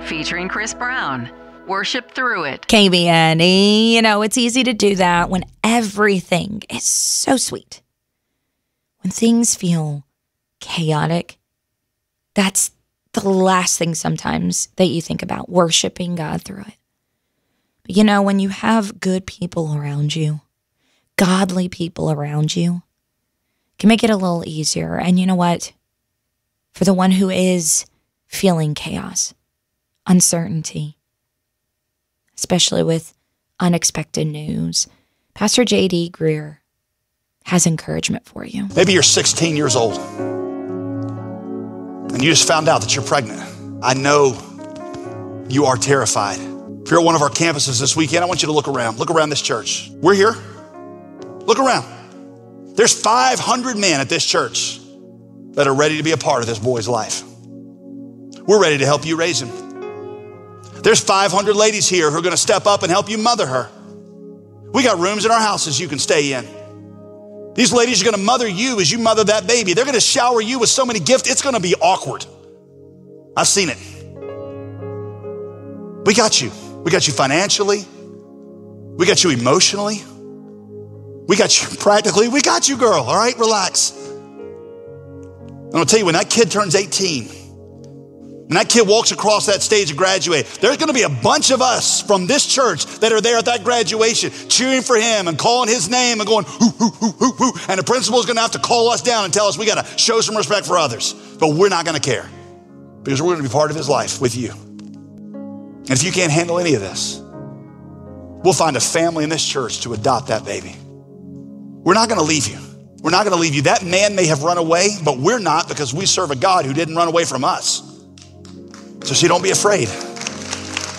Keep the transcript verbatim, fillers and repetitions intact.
featuring Chris Brown. Worship through it. K B N E, you know, it's easy to do that when everything is so sweet. When things feel chaotic, that's the last thing sometimes that you think about, worshiping God through it. But you know, when you have good people around you, godly people around you, it can make it a little easier. And you know what? For the one who is feeling chaos, uncertainty, especially with unexpected news, Pastor J D Greear has encouragement for you. Maybe you're sixteen years old and you just found out that you're pregnant. I know you are terrified. If you're at one of our campuses this weekend, I want you to look around. Look around this church. We're here. Look around. There's five hundred men at this church that are ready to be a part of this boy's life. We're ready to help you raise him. There's five hundred ladies here who are going to step up and help you mother her. We got rooms in our houses you can stay in. These ladies are going to mother you as you mother that baby. They're going to shower you with so many gifts. It's going to be awkward. I've seen it. We got you. We got you financially. We got you emotionally. We got you practically. We got you, girl. All right, relax. I'm going to tell you, when that kid turns eighteen, when that kid walks across that stage and graduates, there's going to be a bunch of us from this church that are there at that graduation cheering for him and calling his name and going, hoo, hoo, hoo, hoo, hoo. And the principal's going to have to call us down and tell us we got to show some respect for others. But we're not going to care because we're going to be part of his life with you. And if you can't handle any of this, we'll find a family in this church to adopt that baby. We're not going to leave you. We're not going to leave you. That man may have run away, but we're not, because we serve a God who didn't run away from us. So see, don't be afraid.